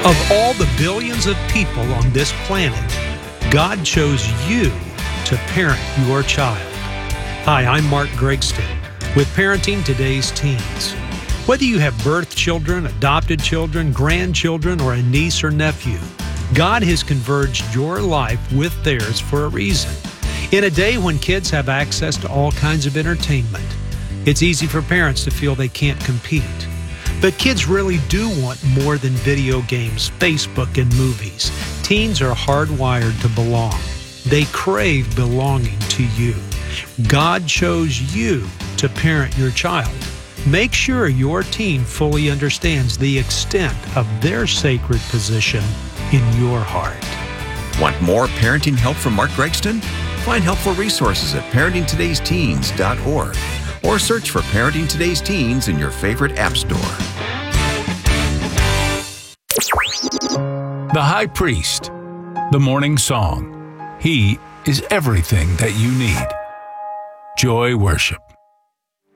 Of all the billions of people on this planet, God chose you to parent your child. Hi, I'm Mark Gregston with Parenting Today's Teens. Whether you have birth children, adopted children, grandchildren, or a niece or nephew, God has converged your life with theirs for a reason. In a day when kids have access to all kinds of entertainment, it's easy for parents to feel they can't compete. But kids really do want more than video games, Facebook, and movies. Teens are hardwired to belong. They crave belonging to you. God chose you to parent your child. Make sure your teen fully understands the extent of their sacred position in your heart. Want more parenting help from Mark Gregston? Find helpful resources at parentingtodaysteens.org or search for Parenting Today's Teens in your favorite app store. The High Priest, the Morning Song. He is everything that you need. Joy Worship.